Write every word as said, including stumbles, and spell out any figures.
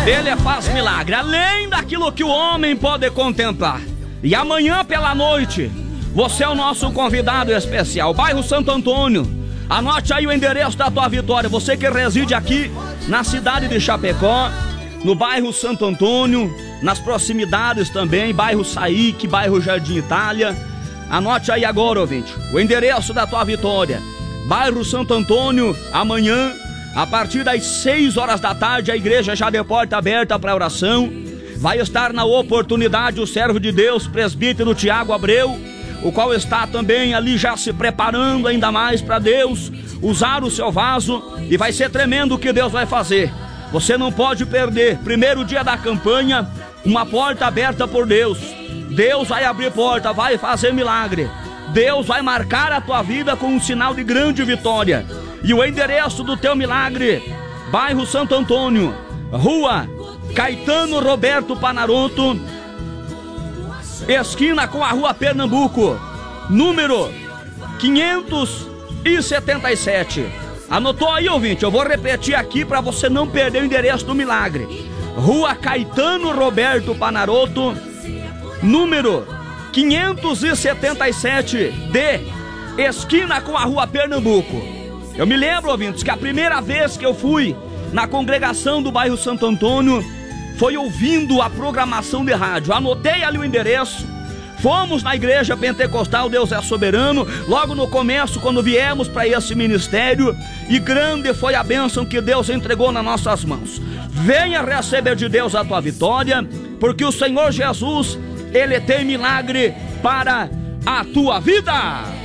Ele faz milagre, além daquilo que o homem pode contemplar. E amanhã pela noite, você é o nosso convidado especial, bairro Santo Antônio. Anote aí o endereço da tua vitória. Você que reside aqui na cidade de Chapecó, no bairro Santo Antônio, nas proximidades também, bairro Saíque, bairro Jardim Itália. Anote aí agora, ouvinte, o endereço da tua vitória, bairro Santo Antônio. Amanhã, a partir das seis horas da tarde, a igreja já de porta aberta para oração. Vai estar na oportunidade o servo de Deus, presbítero Tiago Abreu, o qual está também ali já se preparando ainda mais para Deus usar o seu vaso. E vai ser tremendo o que Deus vai fazer. Você não pode perder. Primeiro dia da campanha, uma porta aberta por Deus. Deus vai abrir porta, vai fazer milagre. Deus vai marcar a tua vida com um sinal de grande vitória. E o endereço do teu milagre, bairro Santo Antônio, rua Caetano Roberto Panaroto, esquina com a rua Pernambuco, número quinhentos e setenta e sete. Anotou aí, ouvinte? Eu vou repetir aqui para você não perder o endereço do milagre. Rua Caetano Roberto Panaroto, número quinhentos e setenta e sete D, esquina com a rua Pernambuco. Eu me lembro, ouvintes, que a primeira vez que eu fui na congregação do bairro Santo Antônio foi ouvindo a programação de rádio. Anotei ali o endereço. Fomos na igreja pentecostal Deus é Soberano, logo no começo, quando viemos para esse ministério, e grande foi a bênção que Deus entregou nas nossas mãos. Venha receber de Deus a tua vitória, porque o Senhor Jesus, Ele tem milagre para a tua vida.